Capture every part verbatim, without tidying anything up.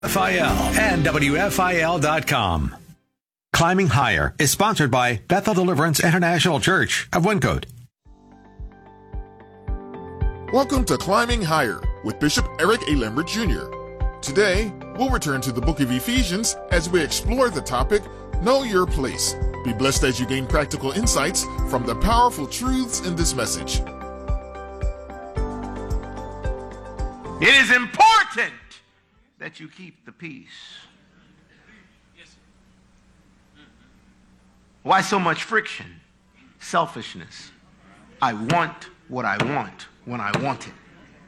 F I L and W F I L dot com. Climbing Higher is sponsored by Bethel Deliverance International Church of Wyncote. Welcome to Climbing Higher with Bishop Eric A. Lambert Junior Today, we'll return to the book of Ephesians as we explore the topic, Know Your Place. Be blessed as you gain practical insights from the powerful truths in this message. It is important that you keep the peace. Why so much friction? Selfishness. I want what I want when I want it.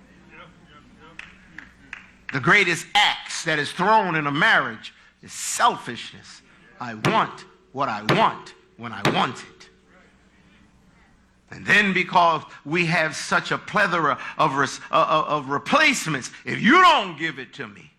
The greatest axe that is thrown in a marriage is selfishness. I want what I want when I want it. And then because we have such a plethora of, res, uh, of replacements, if you don't give it to me.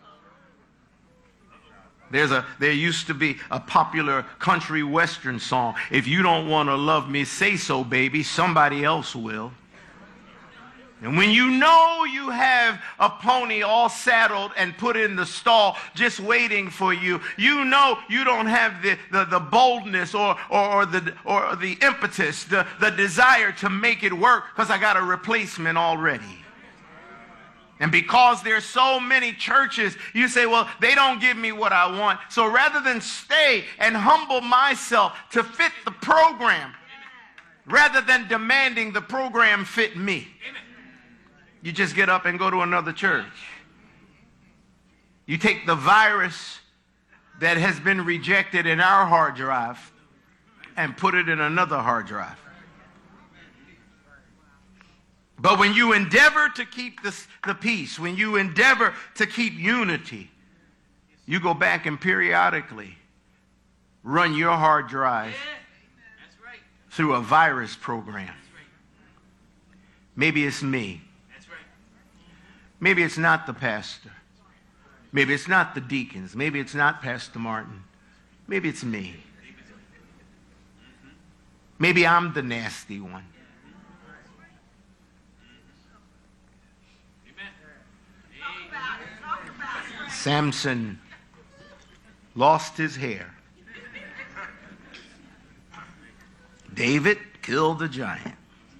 There's a, there used to be a popular country western song. If you don't want to love me, say so, baby. Somebody else will. And when you know you have a pony all saddled and put in the stall just waiting for you, you know you don't have the, the, the boldness or, or, or, the, or the impetus, the, the desire to make it work because I got a replacement already. And because there's so many churches, you say, well, they don't give me what I want. So rather than stay and humble myself to fit the program, rather than demanding the program fit me, you just get up and go to another church. You take the virus that has been rejected in our hard drive and put it in another hard drive. But when you endeavor to keep this, the peace, when you endeavor to keep unity, you go back and periodically run your hard drive through a virus program. Maybe it's me. Maybe it's not the pastor. Maybe it's not the deacons. Maybe it's not Pastor Martin. Maybe it's me. Maybe I'm the nasty one. Samson lost his hair. David killed the giant.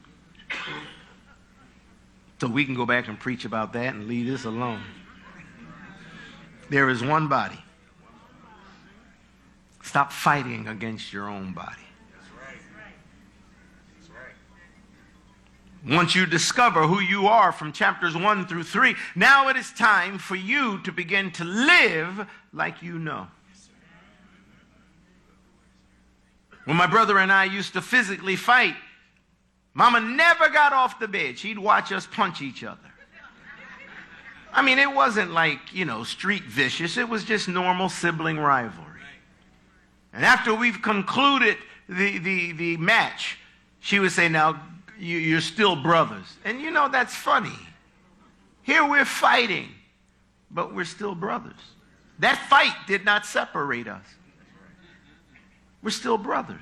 So we can go back and preach about that and leave this alone. There is one body. Stop fighting against your own body. Once you discover who you are from chapters one through three, now it is time for you to begin to live like you know. When my brother and I used to physically fight, Mama never got off the bed. She'd watch us punch each other. I mean, it wasn't like, you know, street vicious. It was just normal sibling rivalry. And after we've concluded the, the, the match, she would say, now, you, you're still brothers. And, you know, that's funny. Here we're fighting, but we're still brothers. That fight did not separate us. We're still brothers.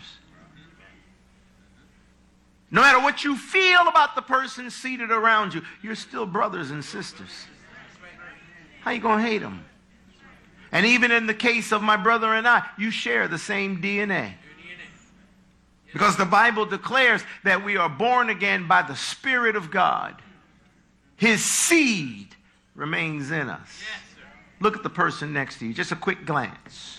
No matter what you feel about the person seated around you, you're still brothers and sisters. How you going to hate them? And even in the case of my brother and I, you share the same D N A. Because the Bible declares that we are born again by the Spirit of God. His seed remains in us. Look at the person next to you. Just a quick glance.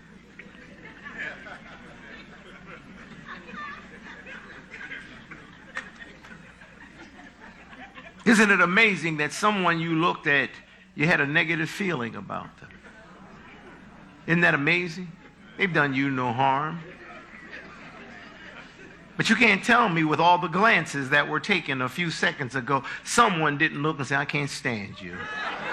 Isn't it amazing that someone you looked at, you had a negative feeling about them? Isn't that amazing? They've done you no harm. But you can't tell me with all the glances that were taken a few seconds ago, someone didn't look and say, I can't stand you.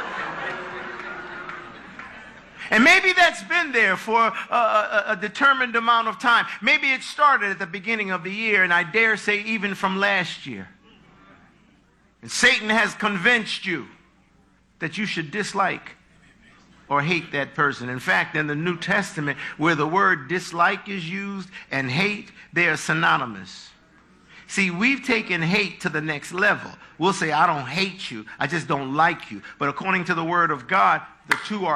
And maybe that's been there for a, a, a determined amount of time. Maybe it started at the beginning of the year, and I dare say even from last year. And Satan has convinced you that you should dislike or hate that person. In fact, in the New Testament, where the word dislike is used and hate, they are synonymous. see, we've taken hate to the next level. We'll say, I don't hate you. I just don't like you. But according to the word of God, the two are